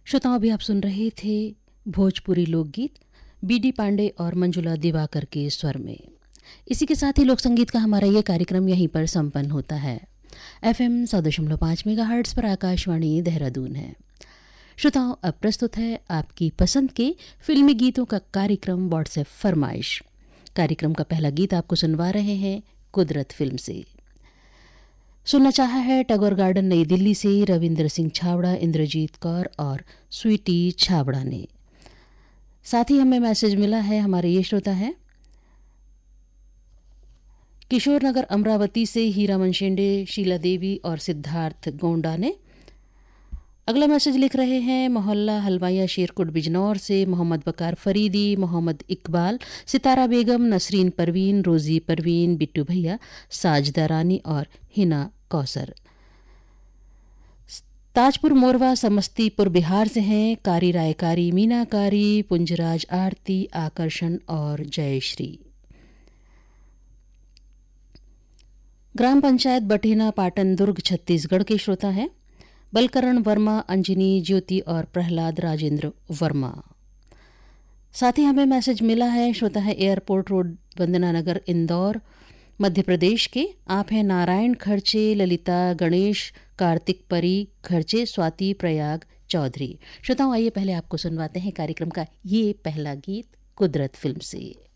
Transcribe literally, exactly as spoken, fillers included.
श्रोताओं, अभी आप सुन रहे थे भोजपुरी लोकगीत बी डी पांडे और मंजुला दिवाकर के स्वर में। इसी के साथ ही लोक संगीत का हमारा ये कार्यक्रम यहीं पर संपन्न होता है। एफ एम सौ दशमलव पाँच मेगा हर्ट्स पर आकाशवाणी देहरादून है। श्रोताओं, अब प्रस्तुत है आपकी पसंद के फिल्मी गीतों का कार्यक्रम व्हाट्सएप फरमाइश। कार्यक्रम का पहला गीत आपको सुनवा रहे हैं कुदरत फिल्म से। सुनना चाहा है टैगोर गार्डन नई दिल्ली से रविंद्र सिंह छाबड़ा, इंद्रजीत कौर और स्वीटी छाबड़ा ने। साथ ही हमें मैसेज मिला है, हमारे ये श्रोता हैं किशोर नगर अमरावती से हीरा मनशेंडे, शीला देवी और सिद्धार्थ गोंडा ने। अगला मैसेज लिख रहे हैं मोहल्ला हलवाइया शेरकुट बिजनौर से मोहम्मद बकार फरीदी, मोहम्मद इकबाल, सितारा बेगम, नसरीन परवीन, रोजी परवीन, बिट्टू भैया, साजदा रानी और हिना कौसर। ताजपुर मोरवा समस्तीपुर बिहार से हैं कारी रायकारी, मीनाकारी, पुंजराज आरती, आकर्षण और जयश्री। ग्राम पंचायत बठेना पाटन दुर्ग छत्तीसगढ़ के श्रोता हैं बलकरण वर्मा, अंजनी, ज्योति और प्रहलाद राजेंद्र वर्मा। साथ ही हमें मैसेज मिला है, श्रोता है एयरपोर्ट रोड, वंदना नगर, इंदौर, मध्य प्रदेश के। आप हैं नारायण खर्चे, ललिता, गणेश, कार्तिक परी खर्चे, स्वाति प्रयाग चौधरी। श्रोताओं, आइए पहले आपको सुनवाते हैं कार्यक्रम का ये पहला गीत कुदरत फिल्म से।